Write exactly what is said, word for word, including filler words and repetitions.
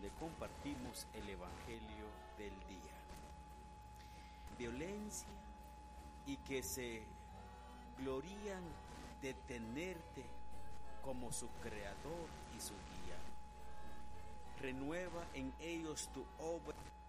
donde compartimos el Evangelio del día. Violencia y que se glorían de tenerte como su creador y su guía. Renueva en ellos tu obra